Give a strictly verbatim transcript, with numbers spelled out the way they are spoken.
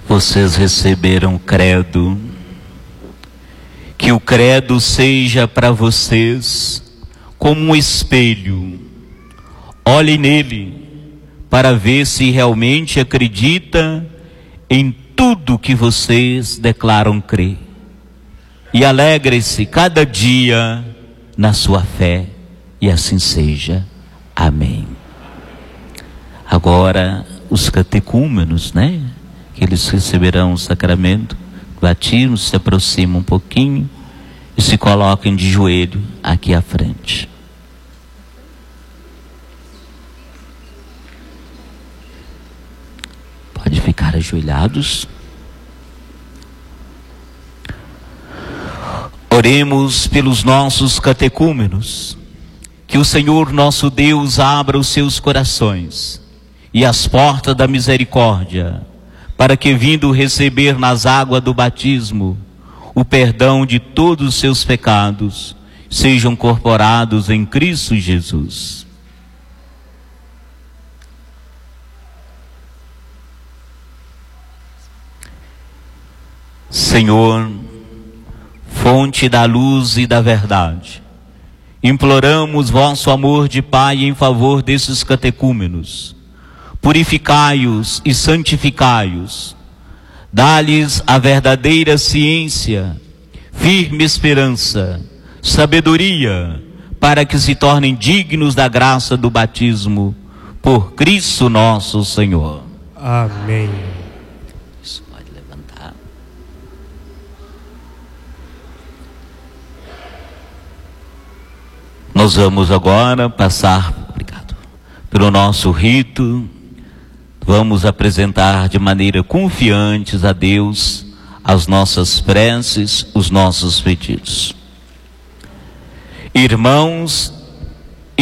Vocês receberam o credo. Que o credo seja para vocês como um espelho. Olhe nele para ver se realmente acredita em tudo que vocês declaram crer. E alegre-se cada dia na sua fé, e assim seja. Amém. Agora, os catecúmenos, né? Que eles receberão o sacramento do batismo, se aproximam um pouquinho e se colocam de joelho aqui à frente. Pode ficar ajoelhados. Oremos pelos nossos catecúmenos. Que o Senhor nosso Deus abra os seus corações e as portas da misericórdia, para que, vindo receber nas águas do batismo o perdão de todos os seus pecados, sejam incorporados em Cristo Jesus. Senhor, fonte da luz e da verdade, imploramos vosso amor de Pai em favor desses catecúmenos. Purificai-os e santificai-os. Dá-lhes a verdadeira ciência, firme esperança, sabedoria, para que se tornem dignos da graça do batismo, por Cristo nosso Senhor. Amém. Isso, pode levantar. Nós vamos agora passar, obrigado, pelo nosso rito. Vamos apresentar de maneira confiante a Deus as nossas preces, os nossos pedidos. Irmãos